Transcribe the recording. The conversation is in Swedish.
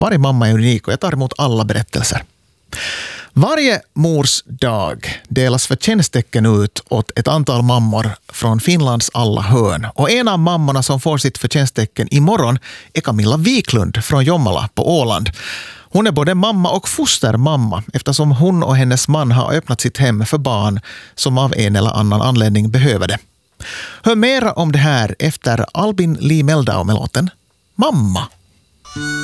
Varje mamma är unik och jag tar emot alla berättelser. Varje mors dag delas förtjänsttecken ut åt ett antal mammor från Finlands alla hörn. Och en av mammorna som får sitt förtjänsttecken imorgon är Camilla Wiklund från Jomala på Åland. Hon är både mamma och fostermamma eftersom hon och hennes man har öppnat sitt hem för barn som av en eller annan anledning behöver det. Hör mera om det här efter Albin Lee Meldau med låten Mamma.